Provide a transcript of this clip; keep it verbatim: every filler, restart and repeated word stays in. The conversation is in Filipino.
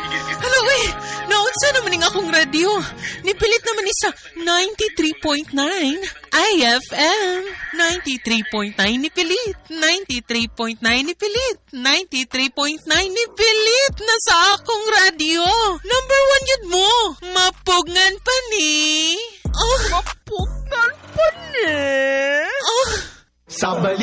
Hala, uy, naunsa naman yung akong radyo. Nipilit naman ni sa ninety-three point nine I F M. ninety-three point nine nipilit. ninety-three point nine nipilit. ninety-three point nine nipilit na sa akong radyo. Number one yun mo. Mapugngan